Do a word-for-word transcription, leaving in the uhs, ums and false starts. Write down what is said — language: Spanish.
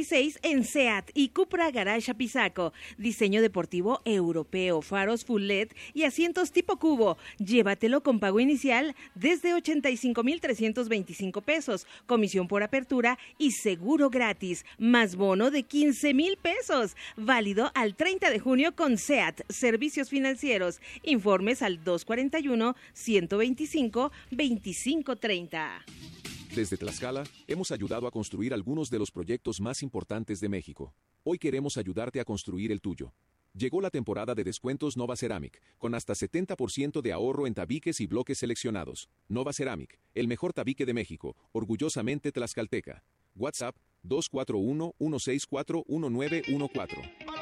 veintiséis en SEAT y Cupra Garage Apizaco. Diseño deportivo europeo, faros full L E D y asientos tipo cubo. Llévatelo con pago inicial desde ochenta y cinco mil trescientos veinticinco pesos, comisión por apertura y seguro gratis, más bono de quince mil pesos. Válido al treinta de junio con SEAT Servicios Financieros. Informes al dos cuarenta y uno, ciento veinticinco, veinticinco treinta. Desde Tlaxcala, hemos ayudado a construir algunos de los proyectos más importantes de México. Hoy queremos ayudarte a construir el tuyo. Llegó la temporada de descuentos Nova Ceramic, con hasta setenta por ciento de ahorro en tabiques y bloques seleccionados. Nova Ceramic, el mejor tabique de México, orgullosamente tlaxcalteca. WhatsApp dos cuatro uno, uno seis cuatro, uno nueve uno cuatro.